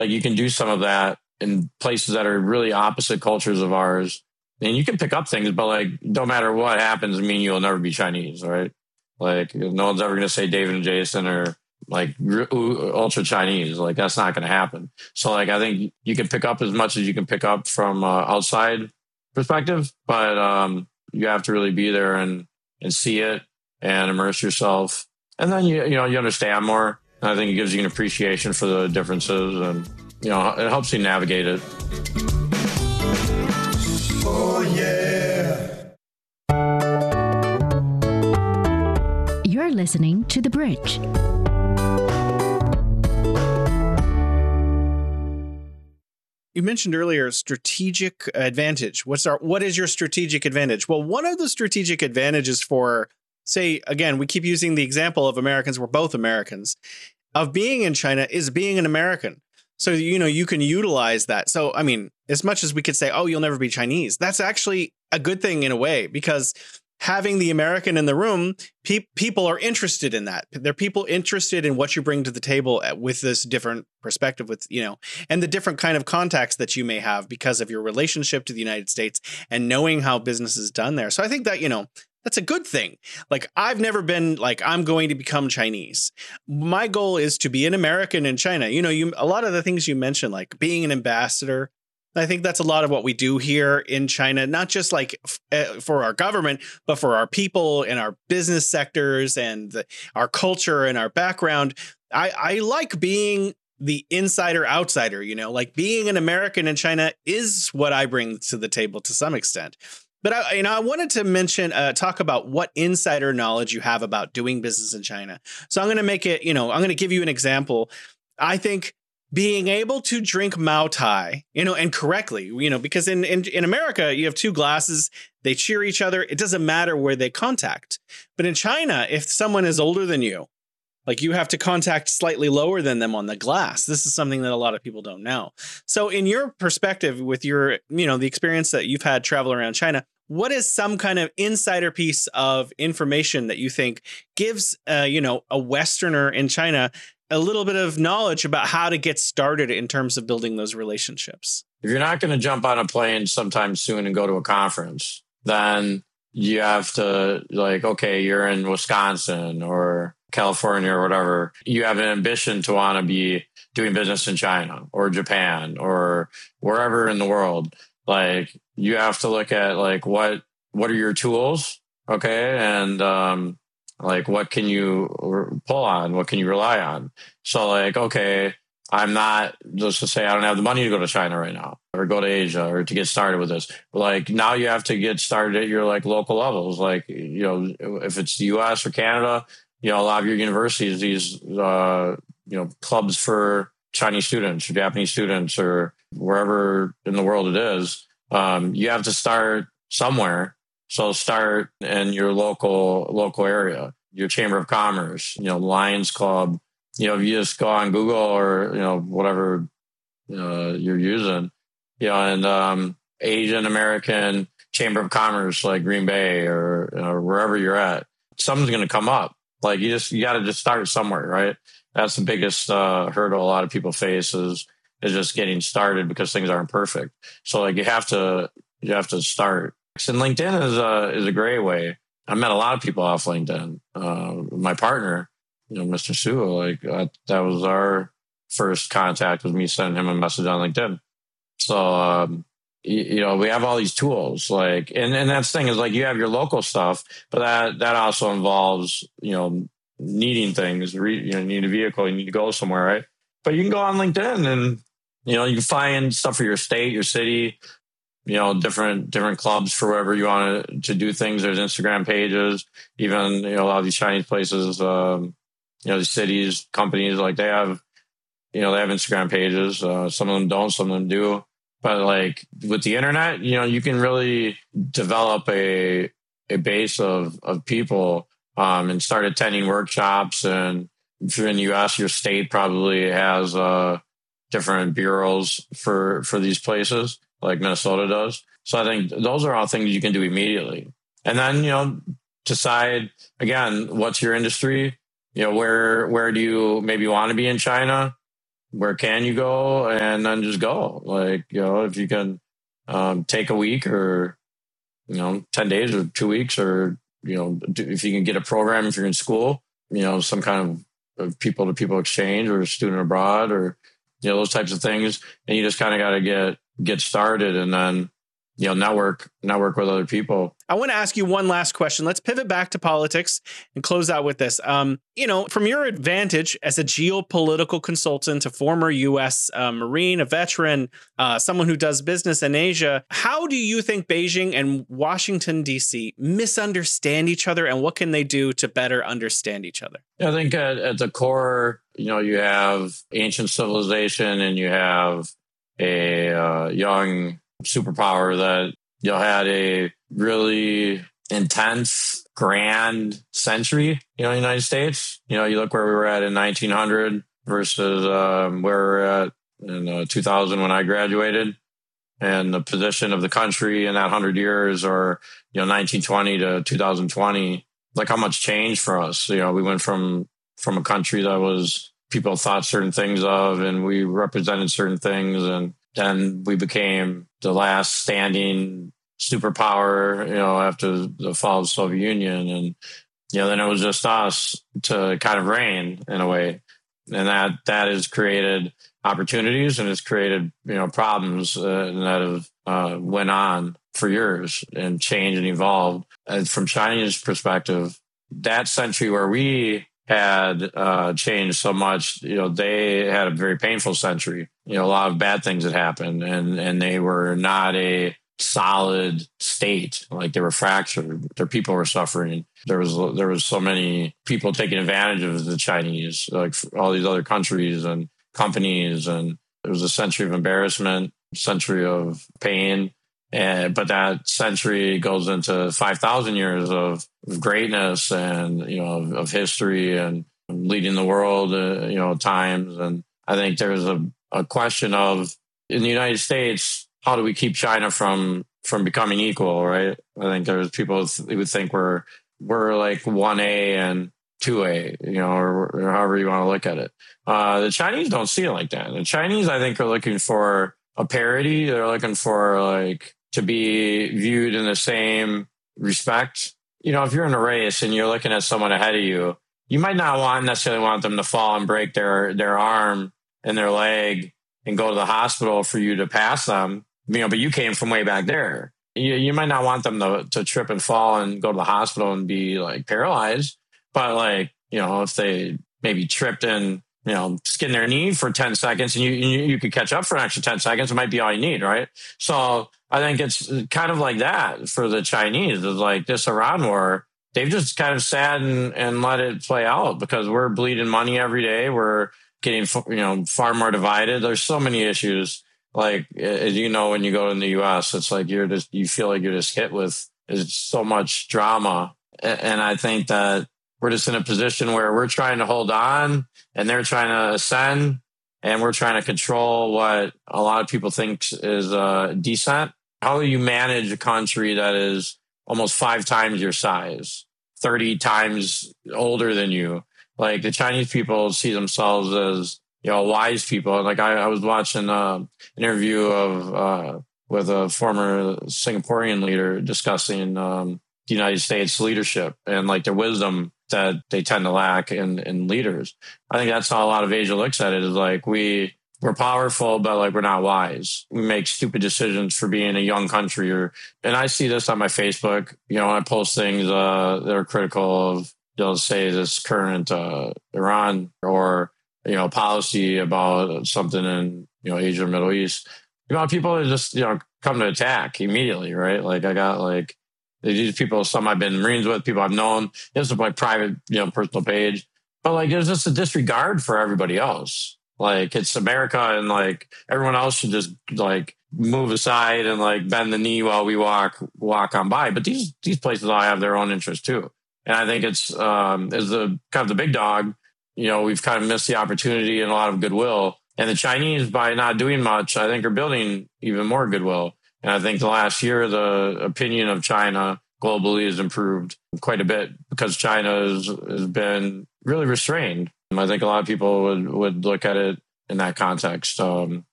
like you can do some of that in places that are really opposite cultures of ours. And you can pick up things, but like, no matter what happens, I mean, you'll never be Chinese, right? Like, no one's ever going to say David and Jason are like ultra Chinese. Like, that's not going to happen. So, like, I think you can pick up as much as you can pick up from outside perspective, but you have to really be there and see it and immerse yourself. And then, you understand more. And I think it gives you an appreciation for the differences, and, it helps you navigate it. Oh, yeah. You're listening to The Bridge. You mentioned earlier strategic advantage. What is your strategic advantage? Well, one of the strategic advantages for, say, again, we keep using the example of Americans, we're both Americans, of being in China is being an American. So, you can utilize that. So, I mean, as much as we could say, oh, you'll never be Chinese, that's actually a good thing in a way, because having the American in the room, people are interested in that. They're people interested in what you bring to the table with this different perspective, with, and the different kind of contacts that you may have because of your relationship to the United States and knowing how business is done there. So I think that, that's a good thing. Like, I've never been like, I'm going to become Chinese. My goal is to be an American in China. A lot of the things you mentioned, like being an ambassador, I think that's a lot of what we do here in China, not just like for our government, but for our people and our business sectors and our culture and our background. I like being the insider outsider, like being an American in China is what I bring to the table to some extent. But I wanted to talk about what insider knowledge you have about doing business in China. So I'm going to make it, I'm going to give you an example. I think being able to drink Maotai, and correctly, because in America, you have two glasses, they cheer each other. It doesn't matter where they contact. But in China, if someone is older than you, like, you have to contact slightly lower than them on the glass. This is something that a lot of people don't know. So in your perspective, with your, the experience that you've had travel around China, what is some kind of insider piece of information that you think gives, a Westerner in China a little bit of knowledge about how to get started in terms of building those relationships? If you're not going to jump on a plane sometime soon and go to a conference, then you have to, like, okay, you're in Wisconsin or California or whatever. You have an ambition to want to be doing business in China or Japan or wherever in the world. Like, you have to look at, like, what are your tools? Okay. And, like, what can you pull on? What can you rely on? So, like, okay, I'm not, let's just say I don't have the money to go to China right now or go to Asia or to get started with this. Like, now you have to get started at your, like, local levels. Like, if it's the US or Canada, a lot of your universities, these, clubs for Chinese students or Japanese students or wherever in the world it is, you have to start somewhere. So start in your local area, your Chamber of Commerce, Lions Club. If you just go on Google or, whatever you're using, and Asian American Chamber of Commerce, like Green Bay or wherever you're at, something's going to come up. Like, you got to just start somewhere, right? That's the biggest hurdle a lot of people face is just getting started because things aren't perfect. So, like, you have to start. And LinkedIn is a great way. I met a lot of people off LinkedIn. My partner, Mr. Su, like, that was our first contact, was me sending him a message on LinkedIn. So, we have all these tools, like, and that's the thing is, like, you have your local stuff, but that also involves, needing things, you need a vehicle, you need to go somewhere, right? But you can go on LinkedIn and, you can find stuff for your state, your city, different clubs for wherever you want to do things. There's Instagram pages, even, a lot of these Chinese places, the cities, companies, like, they have Instagram pages. Some of them don't, some of them do. But, like, with the internet, you can really develop a base of people, and start attending workshops. And if you're in the US, your state probably has, different bureaus for these places, like Minnesota does. So I think those are all things you can do immediately. And then, decide, again, what's your industry? Where do you maybe want to be in China? where can you go, and then just go. Like, if you can take a week or 10 days or 2 weeks, or if you can get a program, if you're in school, some kind of people to people exchange or student abroad, or those types of things, and you just kind of got to get started, and then network with other people. I want to ask you one last question. Let's pivot back to politics and close out with this. From your advantage as a geopolitical consultant, a former U.S. Marine, a veteran, someone who does business in Asia, how do you think Beijing and Washington, D.C. misunderstand each other, and what can they do to better understand each other? I think at the core, you have ancient civilization, and you have a young superpower that had a really intense, grand century, United States. You look where we were at in 1900 versus where we're at in 2000 when I graduated, and the position of the country in that 100 years, or 1920 to 2020. Like how much changed for us. We went from a country that was people thought certain things of, and we represented certain things, and then we became the last standing superpower, after the fall of the Soviet Union. And, then it was just us to kind of reign in a way. And that has created opportunities, and it's created, problems that have went on for years and changed and evolved. And from China's perspective, that century where we had changed so much, they had a very painful century. A lot of bad things had happened, and they were not a solid state. Like, they were fractured. Their people were suffering. There was so many people taking advantage of the Chinese, like all these other countries and companies, and it was a century of embarrassment, century of pain. But that century goes into 5,000 years of greatness and, of history and leading the world, times. And I think there's a question of, in the United States, how do we keep China from becoming equal, right? I think there's people who think we're like 1A and 2A, or however you want to look at it. The Chinese don't see it like that. The Chinese, I think, are looking for a parity. They're looking for to be viewed in the same respect. If you're in a race and you're looking at someone ahead of you, you might not necessarily want them to fall and break their arm and their leg and go to the hospital for you to pass them. But you came from way back there. You might not want them to trip and fall and go to the hospital and be paralyzed. But if they maybe tripped and skin their knee for 10 seconds, and you could catch up for an extra 10 seconds, it might be all you need, right? So I think it's kind of like that for the Chinese. It's like this Iran war, they've just kind of sat and let it play out, because we're bleeding money every day. We're getting far more divided. There's so many issues. Like, as when you go in the U.S., it's like you feel like you're just hit with so much drama. And I think that we're just in a position where we're trying to hold on, and they're trying to ascend, and we're trying to control what a lot of people think is decent. How do you manage a country that is almost 5 times your size, 30 times older than you? Like, the Chinese people see themselves as wise people. Like, I was watching an interview with a former Singaporean leader discussing the United States leadership and their wisdom that they tend to lack in leaders. I think that's how a lot of Asia looks at it, is we're powerful, but we're not wise. We make stupid decisions for being a young country. And I see this on my Facebook. I post things that are critical of, say, this current Iran or policy about something in Asia or Middle East. People are just come to attack immediately, right? Like, I got these people, some I've been Marines with, people I've known. It's a private, personal page. But there's just a disregard for everybody else. It's America, and everyone else should just move aside and bend the knee while we walk on by. But these places all have their own interests too. And I think it's as the kind of the big dog, we've kind of missed the opportunity and a lot of goodwill. And the Chinese, by not doing much, I think are building even more goodwill. And I think the last year, the opinion of China globally has improved quite a bit, because China has been really restrained. I think a lot of people would look at it in that context.